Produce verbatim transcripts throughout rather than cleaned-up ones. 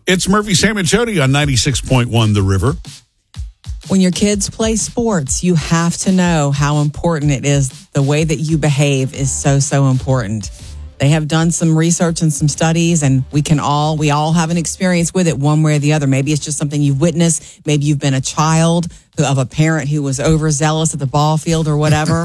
It's Murphy, Sam, and Jody on ninety-six point one The River. When your kids play sports, you have to know how important it is. The way that you behave is so, so important. They have done some research and some studies, and we can all, we all have an experience with it one way or the other. Maybe it's just something you've witnessed. Maybe you've been a child of a parent who was overzealous at the ball field or whatever.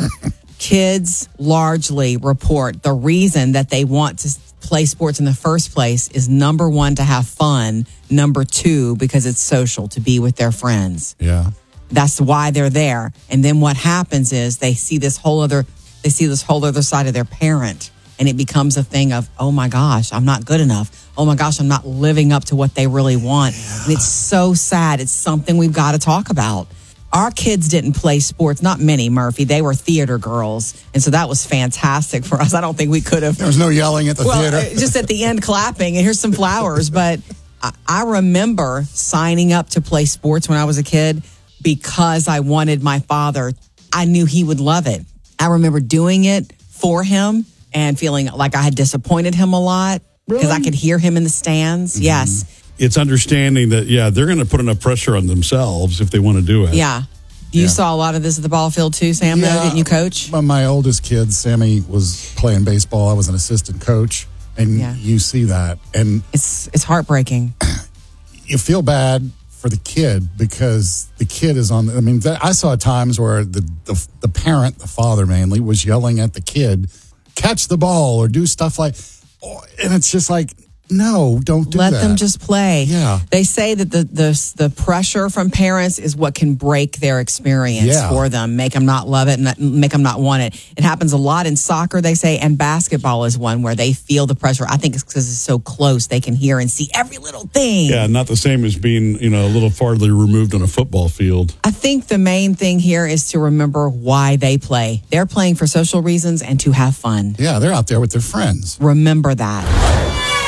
Kids largely report the reason that they want to play sports in the first place is number one, to have fun. Number two, because it's social, to be with their friends. Yeah. That's why they're there. And then what happens is they see this whole other, they see this whole other side of their parent. And it becomes a thing of, oh my gosh, I'm not good enough. Oh my gosh, I'm not living up to what they really want. Yeah. And it's so sad. It's something we've got to talk about. Our kids didn't play sports, not many, Murphy. They were theater girls. And so that was fantastic for us. I don't think we could have. There was no yelling at the well, theater. Just at the end clapping, and here's some flowers. But I, I remember signing up to play sports when I was a kid because I wanted my father. I knew he would love it. I remember doing it for him and feeling like I had disappointed him a lot because really? I could hear him in the stands. Mm-hmm. Yes. It's understanding that, yeah, they're going to put enough pressure on themselves if they want to do it. Yeah. You yeah. saw a lot of this at the ball field too, Sam, yeah. though, didn't you, Coach? My oldest kid, Sammy, was playing baseball. I was an assistant coach, and yeah. you see that. And it's it's heartbreaking. You feel bad for the kid because the kid is on, I mean, I saw times where the, the, the parent, the father mainly, was yelling at the kid, catch the ball or do stuff like, and it's just like, no, don't do Let that. Let them just play. Yeah. They say that the, the the pressure from parents is what can break their experience yeah. for them, make them not love it and make them not want it. It happens a lot in soccer, they say, and basketball is one where they feel the pressure. I think it's because it's so close. They can hear and see every little thing. Yeah, not the same as being, you know, a little farther removed on a football field. I think the main thing here is to remember why they play. They're playing for social reasons and to have fun. Yeah, they're out there with their friends. Remember that.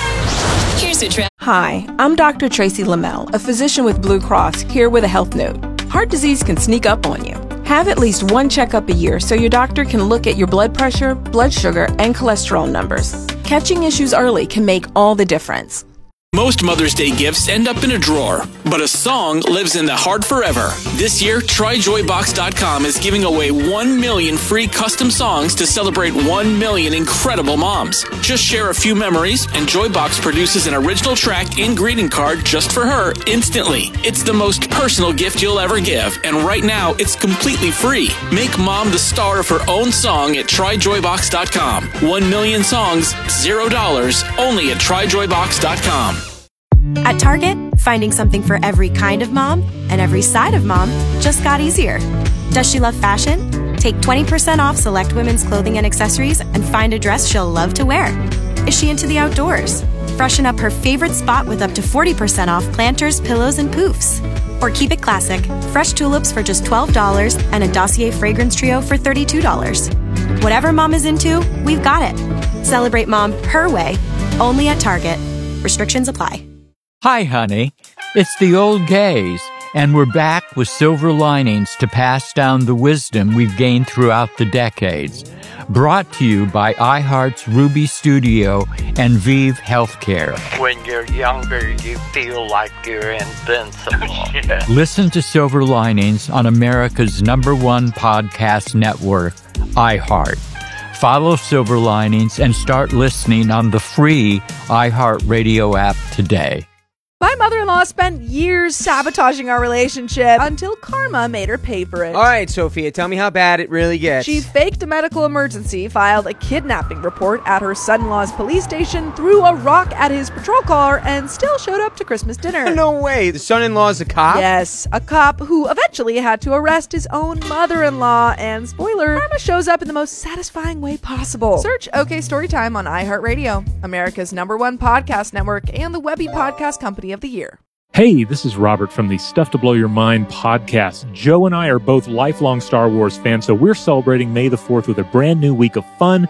Hi, I'm Doctor Tracy Lamel, a physician with Blue Cross, here with a health note. Heart disease can sneak up on you. Have at least one checkup a year so your doctor can look at your blood pressure, blood sugar, and cholesterol numbers. Catching issues early can make all the difference. Most Mother's Day gifts end up in a drawer, but a song lives in the heart forever. This year, Try Joy Box dot com is giving away one million free custom songs to celebrate one million incredible moms. Just share a few memories, and Joybox produces an original track and greeting card just for her instantly. It's the most personal gift you'll ever give, and right now, it's completely free. Make mom the star of her own song at Try Joy Box dot com. One million songs, zero dollars, only at Try Joy Box dot com. At Target, finding something for every kind of mom and every side of mom just got easier. Does she love fashion? Take twenty percent off select women's clothing and accessories and find a dress she'll love to wear. Is she into the outdoors? Freshen up her favorite spot with up to forty percent off planters, pillows, and poofs. Or keep it classic, fresh tulips for just twelve dollars and a Dossier fragrance trio for thirty-two dollars. Whatever mom is into, we've got it. Celebrate mom her way, only at Target. Restrictions apply. Hi, honey. It's the old gays, and we're back with silver linings to pass down the wisdom we've gained throughout the decades. Brought to you by iHeart's Ruby Studio and Vive Healthcare. When you're younger, you feel like you're invincible. Yeah. Listen to Silver Linings on America's number one podcast network, iHeart. Follow Silver Linings and start listening on the free iHeartRadio app today. My mother-in-law spent years sabotaging our relationship until karma made her pay for it. All right, Sophia, tell me how bad it really gets. She faked a medical emergency, filed a kidnapping report at her son-in-law's police station, threw a rock at his patrol car, and still showed up to Christmas dinner. No way. The son-in-law's a cop? Yes, a cop who eventually had to arrest his own mother-in-law. And spoiler, karma shows up in the most satisfying way possible. Search OK Storytime on iHeartRadio, America's number one podcast network, and the Webby Podcast Company of the Year. Hey, this is Robert from the Stuff to Blow Your Mind podcast. Joe and I are both lifelong Star Wars fans, so we're celebrating May the fourth with a brand new week of fun,